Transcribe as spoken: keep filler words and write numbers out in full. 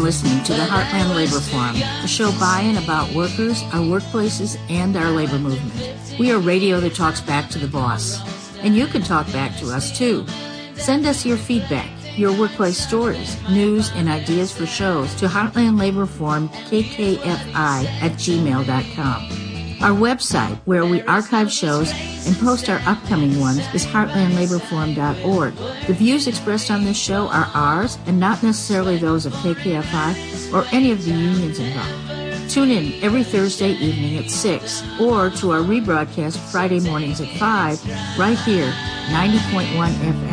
been listening to the Heartland Labor Forum, a show by and about workers, our workplaces, and our labor movement. We are radio that talks back to the boss. And you can talk back to us, too. Send us your feedback, your workplace stories, news, and ideas for shows to Heartland Labor Forum, K K F I, at gmail dot com. Our website, where we archive shows and post our upcoming ones, is heartland labor forum dot org. The views expressed on this show are ours and not necessarily those of K K F I or any of the unions involved. Tune in every Thursday evening at six or to our rebroadcast Friday mornings at five right here, ninety point one F M.